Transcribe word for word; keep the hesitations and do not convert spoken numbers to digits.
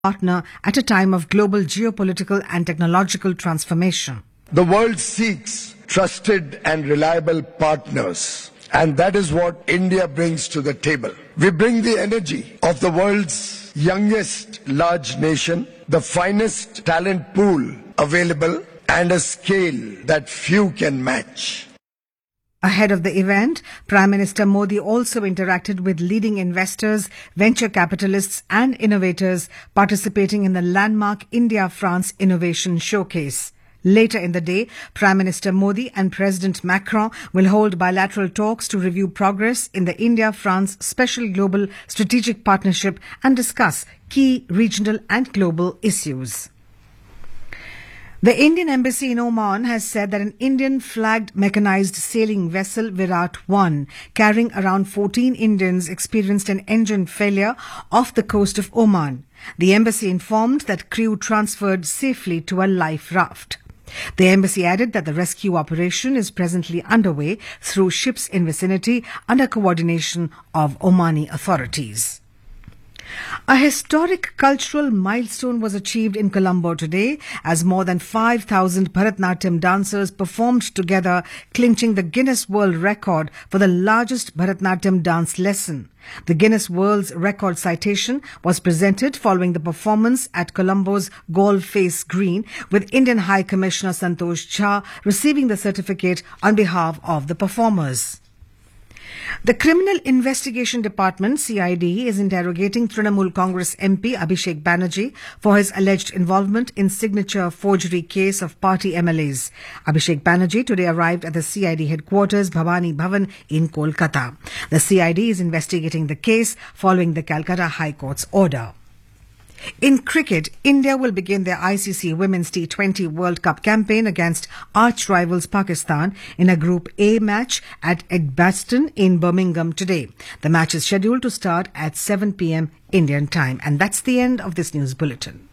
partner at a time of global geopolitical and technological transformation. The world seeks trusted and reliable partners, and that is what India brings to the table. We bring the energy of the world's youngest large nation, the finest talent pool available, and a scale that few can match. Ahead of the event, Prime Minister Modi also interacted with leading investors, venture capitalists and innovators participating in the landmark India-France Innovation Showcase. Later in the day, Prime Minister Modi and President Macron will hold bilateral talks to review progress in the India-France Special Global Strategic Partnership and discuss key regional and global issues. The Indian Embassy in Oman has said that an Indian-flagged mechanized sailing vessel Virat one, carrying around fourteen Indians, experienced an engine failure off the coast of Oman. The embassy informed that crew transferred safely to a life raft. The embassy added that the rescue operation is presently underway through ships in vicinity under coordination of Omani authorities. A historic cultural milestone was achieved in Colombo today as more than five thousand Bharatnatyam dancers performed together, clinching the Guinness World Record for the largest Bharatnatyam dance lesson. The Guinness World Record citation was presented following the performance at Colombo's Galle Face Green, with Indian High Commissioner Santosh Jha receiving the certificate on behalf of the performers. The Criminal Investigation Department, C I D, is interrogating Trinamool Congress M P Abhishek Banerjee for his alleged involvement in signature forgery case of party M L As. Abhishek Banerjee today arrived at the C I D headquarters, Bhavani Bhavan, in Kolkata. The C I D is investigating the case following the Calcutta High Court's order. In cricket, India will begin their I C C Women's T twenty World Cup campaign against arch-rivals Pakistan in a Group A match at Edgbaston in Birmingham today. The match is scheduled to start at seven p.m. Indian time. And that's the end of this news bulletin.